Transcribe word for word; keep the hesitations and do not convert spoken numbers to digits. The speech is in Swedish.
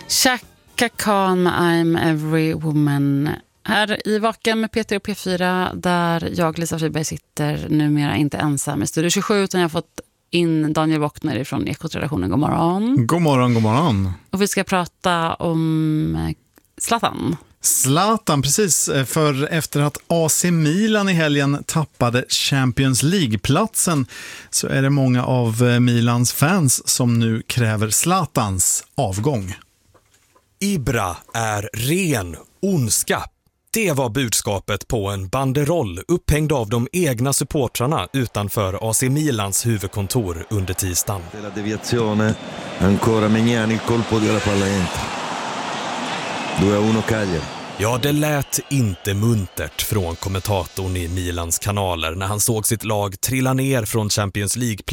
Chaka Khan med I'm Every Woman. Här i Vaken med P T och P fyra, där jag, Lisa Friberg, sitter numera inte ensam i Studio tjugosju, utan jag har fått in Daniel Wockner från Ekot-redaktionen. God morgon. God morgon, god morgon. Och vi ska prata om Zlatan. Zlatan, precis. För efter att A C Milan i helgen tappade Champions League-platsen så är det många av Milans fans som nu kräver Zlatans avgång. Ibra är ren ondska. Det var budskapet på en banderoll upphängd av de egna supportrarna utanför A C Milans huvudkontor under tisdagen. La deviazione, ancora Magnani, colpo della palla entra. due a uno Cagliari. Ja, det lät inte muntert från kommentatorn i Milans kanaler när han såg sitt lag trilla ner från Champions League.